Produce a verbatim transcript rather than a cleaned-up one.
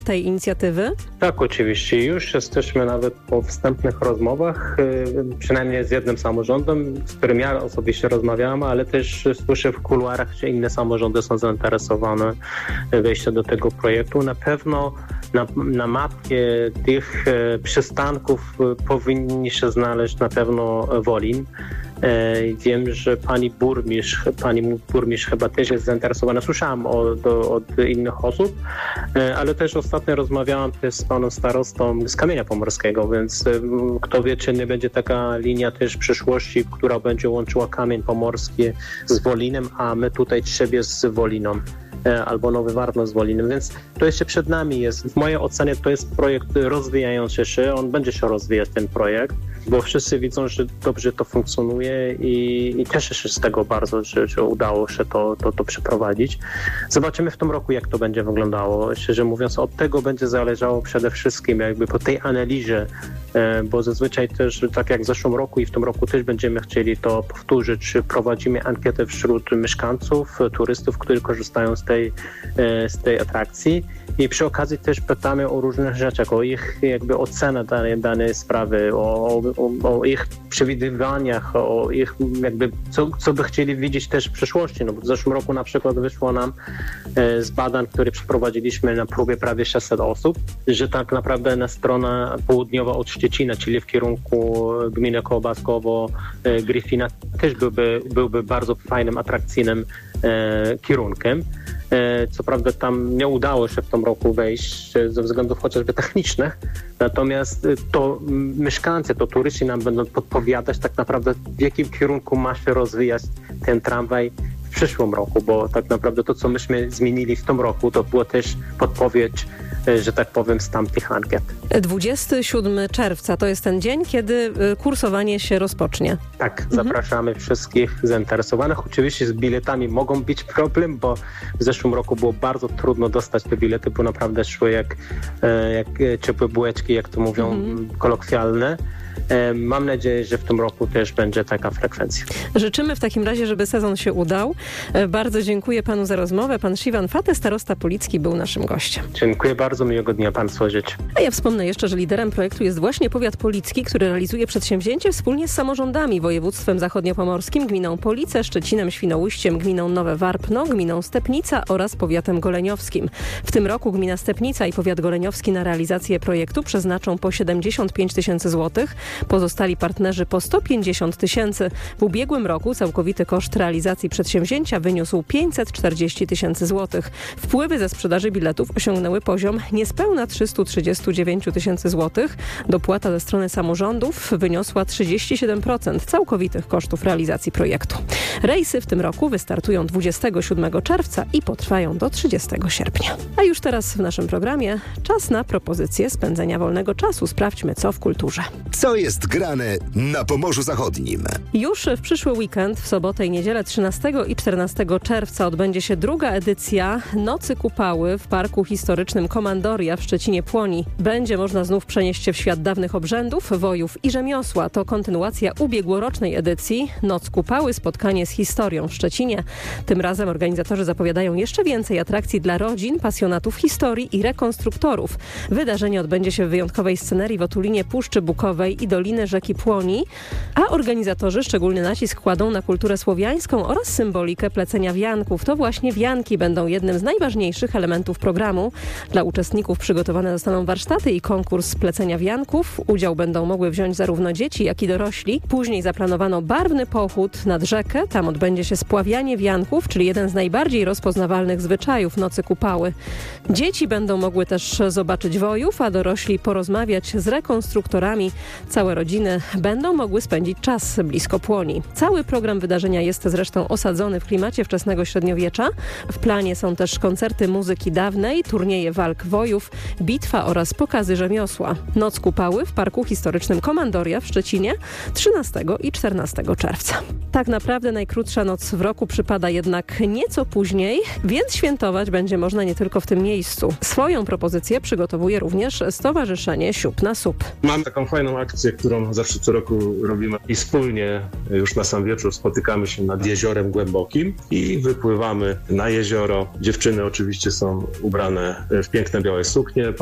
tej inicjatywy? Tak, oczywiście. Już jesteśmy nawet po wstępnych rozmowach, przynajmniej z jednym samorządem, z którym ja osobiście rozmawiałem, ale też słyszę w kuluarach, że inne samorządy są zainteresowane wejściem do tego projektu. Na pewno na, na mapie tych przystanków powinni się znaleźć na pewno Wolin. Wiem, że pani burmistrz, pani burmistrz chyba też jest zainteresowana. Słyszałam od, od innych osób, ale też ostatnio rozmawiałam też z panem starostą z Kamienia Pomorskiego, więc kto wie, czy nie będzie taka linia też w przyszłości, która będzie łączyła Kamień Pomorski z Wolinem, a my tutaj Trzebies z Woliną, albo Nowy Warmno z Wolinem, więc to jeszcze przed nami jest. W mojej ocenie to jest projekt rozwijający się, on będzie się rozwijać, ten projekt, bo wszyscy widzą, że dobrze to funkcjonuje i, i cieszę się z tego bardzo, że, że udało się to, to, to przeprowadzić. Zobaczymy w tym roku, jak to będzie wyglądało. Szczerze mówiąc, od tego będzie zależało przede wszystkim jakby po tej analizie, bo zazwyczaj też, tak jak w zeszłym roku i w tym roku też będziemy chcieli to powtórzyć, prowadzimy ankietę wśród mieszkańców, turystów, którzy korzystają z tej, z tej atrakcji i przy okazji też pytamy o różnych rzeczach, o ich jakby ocenę danej, danej sprawy, o, o, o ich przewidywaniach, o ich jakby co, co by chcieli widzieć też w przyszłości. No bo w zeszłym roku na przykład wyszło nam z badań, które przeprowadziliśmy na próbie prawie sześćset osób, że tak naprawdę na strona południowa od Szczecina, czyli w kierunku gminy Kołbaskowo, Gryfina, też byłby, byłby bardzo fajnym, atrakcyjnym e, kierunkiem. E, co prawda tam nie udało się w tym roku wejść ze względów chociażby technicznych, natomiast to mieszkańcy, to turyści nam będą podpowiadać tak naprawdę, w jakim kierunku ma się rozwijać ten tramwaj w przyszłym roku, bo tak naprawdę to, co myśmy zmienili w tym roku, to była też podpowiedź, że tak powiem, z tamtych ankiet. dwudziestego siódmego czerwca to jest ten dzień, kiedy kursowanie się rozpocznie. Tak, mhm. Zapraszamy wszystkich zainteresowanych. Oczywiście z biletami mogą być problem, bo w zeszłym roku było bardzo trudno dostać te bilety, bo naprawdę szły jak, jak ciepłe bułeczki, jak to mówią mhm. kolokwialne. Mam nadzieję, że w tym roku też będzie taka frekwencja. Życzymy w takim razie, żeby sezon się udał. Bardzo dziękuję panu za rozmowę. Pan Siwan Fatę, starosta Policki, był naszym gościem. Dziękuję bardzo, miłego dnia państwu życzę. A ja wspomnę jeszcze, że liderem projektu jest właśnie powiat policki, który realizuje przedsięwzięcie wspólnie z samorządami, województwem zachodniopomorskim, gminą Police, Szczecinem, Świnoujściem, gminą Nowe Warpno, gminą Stepnica oraz powiatem goleniowskim. W tym roku gmina Stepnica i powiat goleniowski na realizację projektu przeznaczą po siedemdziesiąt pięć tysięcy złotych. Pozostali partnerzy po sto pięćdziesiąt tysięcy. W ubiegłym roku całkowity koszt realizacji przedsięwzięcia wyniósł pięćset czterdzieści tysięcy złotych. Wpływy ze sprzedaży biletów osiągnęły poziom niespełna trzysta trzydzieści dziewięć tysięcy złotych. Dopłata ze strony samorządów wyniosła trzydzieści siedem procent całkowitych kosztów realizacji projektu. Rejsy w tym roku wystartują dwudziestego siódmego czerwca i potrwają do trzydziestego sierpnia. A już teraz w naszym programie czas na propozycję spędzenia wolnego czasu. Sprawdźmy, co w kulturze. Co jest grane na Pomorzu Zachodnim? Już w przyszły weekend, w sobotę i niedzielę trzynastego i czternastego czerwca odbędzie się druga edycja Nocy Kupały w Parku Historycznym Komandoria w Szczecinie-Płoni. Będzie można znów przenieść się w świat dawnych obrzędów, wojów i rzemiosła. To kontynuacja ubiegłorocznej edycji Noc Kupały, spotkanie z historią w Szczecinie. Tym razem organizatorzy zapowiadają jeszcze więcej atrakcji dla rodzin, pasjonatów historii i rekonstruktorów. Wydarzenie odbędzie się w wyjątkowej scenerii w otulinie Puszczy Bukowej i Doliny Rzeki Płoni, a organizatorzy szczególny nacisk kładą na kulturę słowiańską oraz symbolikę plecenia wianków. To właśnie wianki będą jednym z najważniejszych elementów programu. Dla uczestników przygotowane zostaną warsztaty i konkurs plecenia wianków. Udział będą mogły wziąć zarówno dzieci, jak i dorośli. Później zaplanowano barwny pochód nad rzekę. Tam odbędzie się spławianie wianków, czyli jeden z najbardziej rozpoznawalnych zwyczajów Nocy Kupały. Dzieci będą mogły też zobaczyć wojów, a dorośli porozmawiać z rekonstruktorami. Całe rodziny będą mogły spędzić czas blisko Płoni. Cały program wydarzenia jest zresztą osadzony w klimacie wczesnego średniowiecza. W planie są też koncerty muzyki dawnej, turnieje walk wojów, bitwa oraz pokazy rzemiosła. Noc Kupały w Parku Historycznym Komandoria w Szczecinie trzynastego i czternastego czerwca. Tak naprawdę najkrótsza noc w roku przypada jednak nieco później, więc świętować będzie można nie tylko w tym miejscu. Swoją propozycję przygotowuje również Stowarzyszenie Siup na Sup. Mam taką fajną akcję akcję, którą zawsze co roku robimy i wspólnie już na sam wieczór spotykamy się nad Jeziorem Głębokim i wypływamy na jezioro. Dziewczyny oczywiście są ubrane w piękne białe suknie.